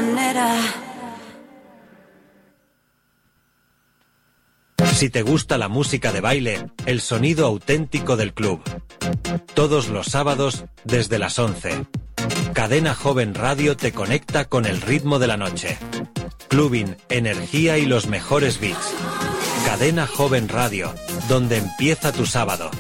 manera. Si te gusta la música de baile, el sonido auténtico del club. Todos los sábados desde las 11. Cadena Joven Radio te conecta con el ritmo de la noche. Clubbing, energía y los mejores beats. Cadena Joven Radio, donde empieza tu sábado.